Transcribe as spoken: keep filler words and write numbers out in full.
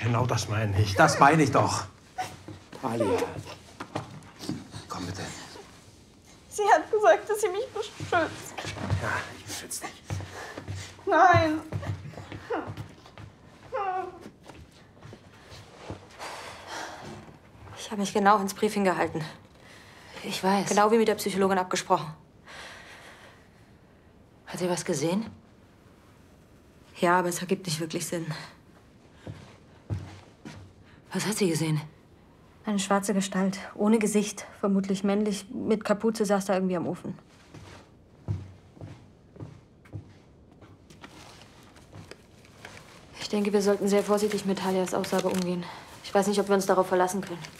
Genau das meine ich. Das meine ich doch. Alia. Komm bitte. Sie hat gesagt, dass sie mich beschützt. Ja, ich beschütze dich. Nein. Ich habe mich genau ans Briefing gehalten. Ich weiß. Genau wie mit der Psychologin abgesprochen. Hat sie was gesehen? Ja, aber es ergibt nicht wirklich Sinn. Was hat sie gesehen? Eine schwarze Gestalt, ohne Gesicht, vermutlich männlich, mit Kapuze saß da irgendwie am Ofen. Ich denke, wir sollten sehr vorsichtig mit Talias Aussage umgehen. Ich weiß nicht, ob wir uns darauf verlassen können.